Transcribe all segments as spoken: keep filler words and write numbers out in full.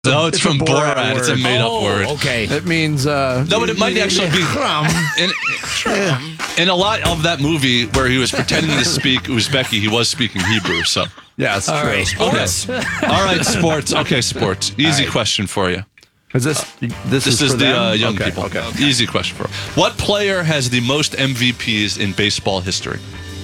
No, it's, it's from Borat. Borat it's a made-up oh, word. Okay. It means... Uh, no, but it might actually be... In, in a lot of that movie where he was pretending to speak Uzbeki, he was speaking Hebrew, so... Yeah, it's All true. right, sports. Okay. All right, sports. Okay, sports. Easy right. question for you. Is this this, This is, is for the them? uh, young okay, people. Okay. Easy question for you. What player has the most M V Ps in baseball history?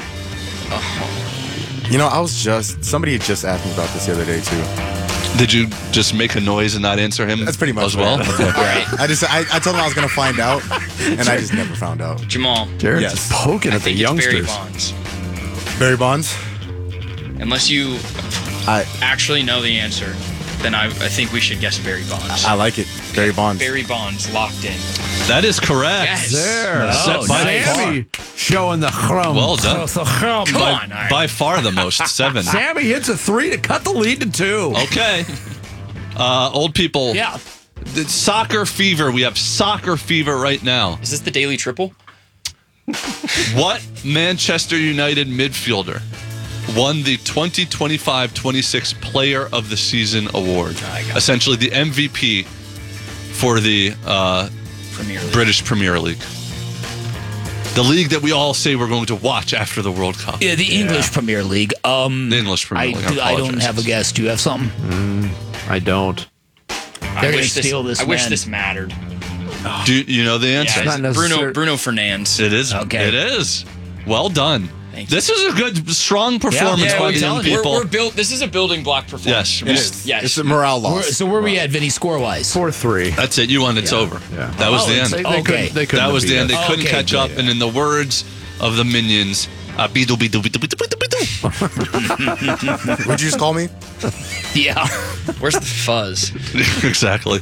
You know, I was just... Somebody had just asked me about this the other day, too. Did you just make a noise and not answer him? That's pretty much as well. Right. Right. I just I, I told him I was going to find out, and I just never found out. Jamal. Jared's Yes. just poking I at the think it's Barry youngsters. Bonds. Barry Bonds? Unless you I actually know the answer, then I, I think we should guess Barry Bonds. I like it. Barry Bonds. Barry Bonds locked in. That is correct. Yes. There. Set Oh, by Sammy showing the chrum. Well done. Come by, on. all right. by far the most, seven. Sammy hits a three to cut the lead to two. Okay. Uh, old people. Yeah. The soccer fever. We have soccer fever right now. Is this the Daily Triple? What Manchester United midfielder won the twenty twenty-five twenty-six Player of the Season award? Essentially the M V P for the uh, Premier League. British Premier League. The league that we all say we're going to watch after the World Cup. Yeah, the English Premier League. Um, The English Premier I, League. I don't have a guess. Do you have something? Mm, I don't. I They're gonna wish steal this I wish man. this mattered. Do you know the answer? Yeah, not it's Bruno necessar- Bruno Fernandes. It is. Okay. It is. Well done. Thank you. This is a good, strong performance Yeah, by we're the young telling you. people. We're, we're built. This is a building block performance. Yes. It we- is. Yes. It's a morale Where, loss. so where we at, Vinny, score-wise? four three. That's it. You won. It's over. Yeah. That was Oh, the it's end. like- They Okay. couldn't, they couldn't That was beat the end. They us. couldn't Okay, catch up. good. And in the words of the Minions, uh, beedle, beedle, beedle, beedle, beedle, beedle. Would you just call me? Yeah. Where's the fuzz? Exactly.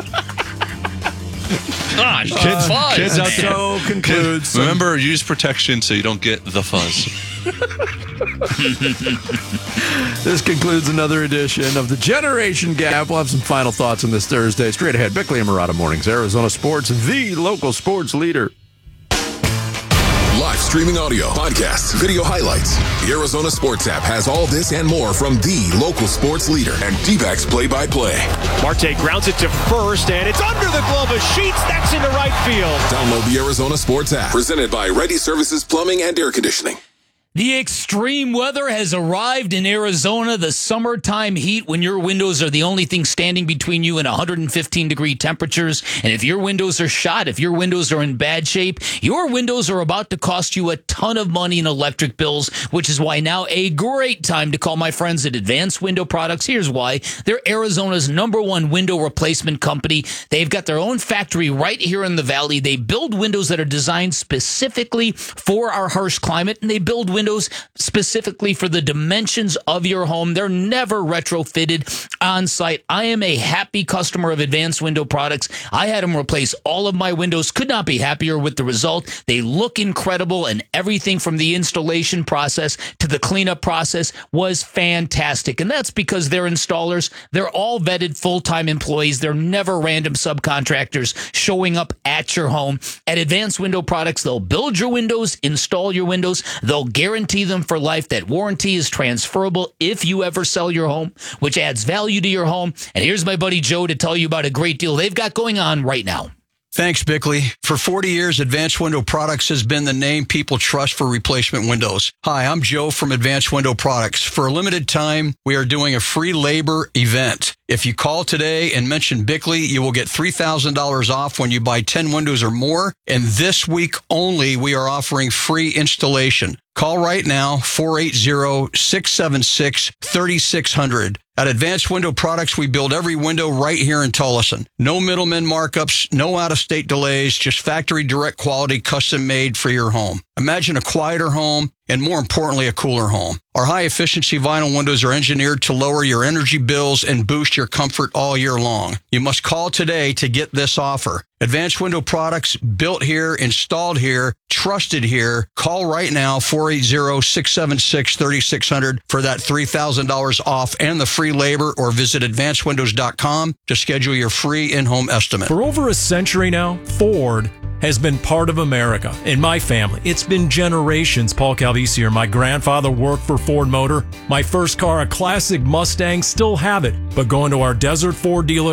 Gosh, Kids, fuzz. kids out there. So concludes. some- Remember, use protection so you don't get the fuzz. This concludes another edition of the Generation Gap. We'll have some final thoughts on this Thursday. Straight ahead, Bickley and Murata Mornings, Arizona Sports, the local sports leader. Live streaming audio, podcasts, video highlights. The Arizona Sports app has all this and more from the local sports leader and D-backs play-by-play. Marte grounds it to first, and it's under the glove of Sheets. That's into right field. Download the Arizona Sports app. Presented by Ready Services Plumbing and Air Conditioning. The extreme weather has arrived in Arizona, the summertime heat when your windows are the only thing standing between you and one hundred fifteen degree temperatures. And if your windows are shot, if your windows are in bad shape, your windows are about to cost you a ton of money in electric bills, which is why now a great time to call my friends at Advanced Window Products. Here's why. They're Arizona's number one window replacement company. They've got their own factory right here in the valley. They build windows that are designed specifically for our harsh climate, and they build windows specifically for the dimensions of your home. They're never retrofitted on site. I am a happy customer of Advanced Window Products. I had them replace all of my windows. Could not be happier with the result. They look incredible, and everything from the installation process to the cleanup process was fantastic. And that's because they're installers. They're all vetted full-time employees. They're never random subcontractors showing up at your home. At Advanced Window Products, they'll build your windows, install your windows. They'll guarantee them for life. That warranty is transferable if you ever sell your home, which adds value to your home. And here's my buddy Joe to tell you about a great deal they've got going on right now. Thanks, Bickley. For forty years, Advanced Window Products has been the name people trust for replacement windows. Hi, I'm Joe from Advanced Window Products. For a limited time, we are doing a free labor event. If you call today and mention Bickley, you will get three thousand dollars off when you buy ten windows or more. And this week only, we are offering free installation. Call right now, four eight zero, six seven six, three six zero zero. At Advanced Window Products, we build every window right here in Tullison. No middleman markups, no out-of-state delays, just factory direct quality custom made for your home. Imagine a quieter home and, more importantly, a cooler home. Our high-efficiency vinyl windows are engineered to lower your energy bills and boost your comfort all year long. You must call today to get this offer. Advanced Window Products, built here, installed here, trusted here. Call right now, four eight zero, six seven six, three six zero zero for that three thousand dollars off and the free labor, or visit advanced windows dot com to schedule your free in-home estimate. For over a century now, Ford has been part of America. In my family, it's been generations. Paul Calvisi here. My grandfather worked for Ford Motor. My first car, a classic Mustang, still have it. But going to our Desert Ford dealer